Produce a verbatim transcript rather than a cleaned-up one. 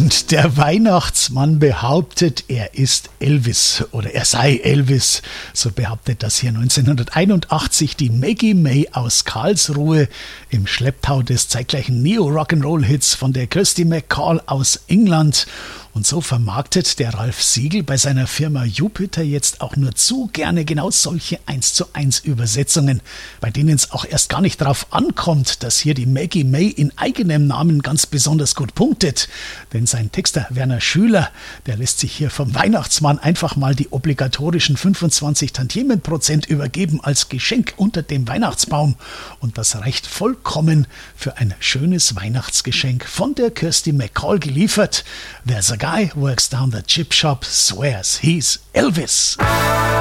Und der Weihnachtsmann behauptet, er ist Elvis oder er sei Elvis. So behauptet das hier neunzehnhunderteinundachtzig die Maggie May aus Karlsruhe im Schlepptau des zeitgleichen Neo-Rock'n'Roll-Hits von der Kirsty MacColl aus England. Und so vermarktet der Ralf Siegel bei seiner Firma Jupiter jetzt auch nur zu gerne genau solche eins zu eins Übersetzungen, bei denen es auch erst gar nicht drauf ankommt, dass hier die Maggie May in eigenem Namen ganz besonders gut punktet. Denn sein Texter Werner Schüler, der lässt sich hier vom Weihnachtsmann einfach mal die obligatorischen fünfundzwanzig Tantiemenprozent übergeben als Geschenk unter dem Weihnachtsbaum. Und das reicht vollkommen für ein schönes Weihnachtsgeschenk von der Kirsty MacColl geliefert. There's a guy works down the chip shop, swears he's Elvis.